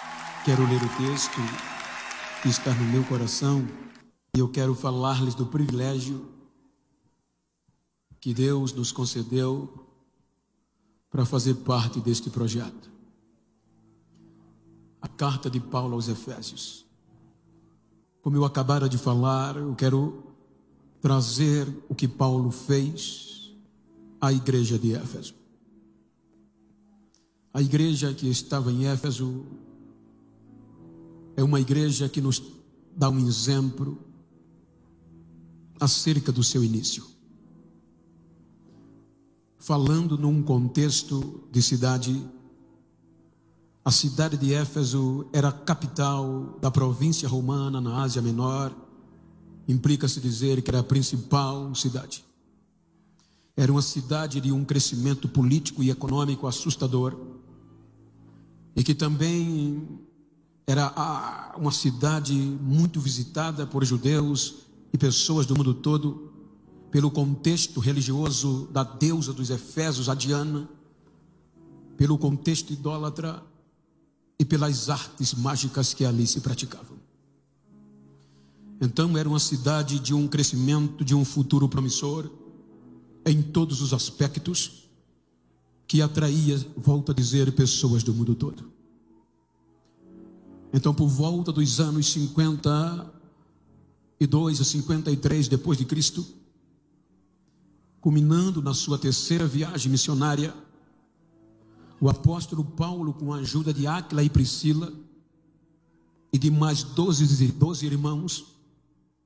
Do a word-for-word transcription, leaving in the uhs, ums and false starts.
Quero ler o texto que está no meu coração e eu quero falar-lhes do privilégio que Deus nos concedeu para fazer parte deste projeto. A carta de Paulo aos Efésios. Como eu acabara de falar, eu quero trazer o que Paulo fez à igreja de Éfeso. A igreja que estava em Éfeso é uma igreja que nos dá um exemplo acerca do seu início. Falando num contexto de cidade, a cidade de Éfeso era a capital da província romana na Ásia Menor. Implica-se dizer que era a principal cidade. Era uma cidade de um crescimento político e econômico assustador, e que também era uma cidade muito visitada por judeus e pessoas do mundo todo, pelo contexto religioso da deusa dos Efésios, a Diana, pelo contexto idólatra e pelas artes mágicas que ali se praticavam. Então era uma cidade de um crescimento, de um futuro promissor, em todos os aspectos, que atraía, volto a dizer, pessoas do mundo todo. Então, por volta dos anos cinquenta e dois a cinquenta e três depois de Cristo, culminando na sua terceira viagem missionária, o apóstolo Paulo, com a ajuda de Áquila e Priscila e de mais doze, doze irmãos,